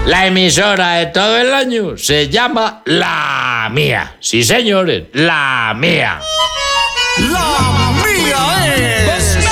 La emisora de todo el año se llama La Mía. Sí, señores, La Mía. La Mía es...